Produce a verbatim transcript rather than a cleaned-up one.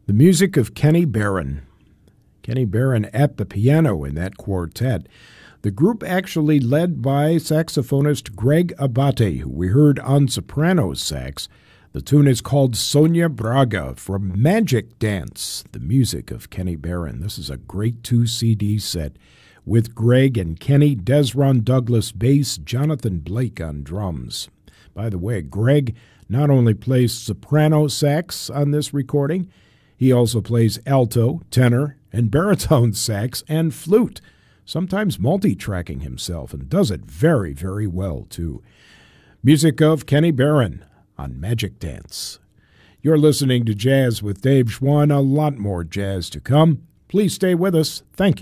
The music of Kenny Barron. Kenny Barron at the piano in that quartet. The group actually led by saxophonist Greg Abate, who we heard on soprano sax. The tune is called Sonia Braga from Magic Dance, the music of Kenny Barron. This is a great two C D set with Greg and Kenny, Desron Douglas bass, Jonathan Blake on drums. By the way, Greg not only plays soprano sax on this recording, he also plays alto, tenor, and baritone sax and flute, sometimes multi-tracking himself, and does it very, very well, too. Music of Kenny Barron on Magic Dance. You're listening to Jazz with Dave Schwann. A lot more jazz to come. Please stay with us. Thank you.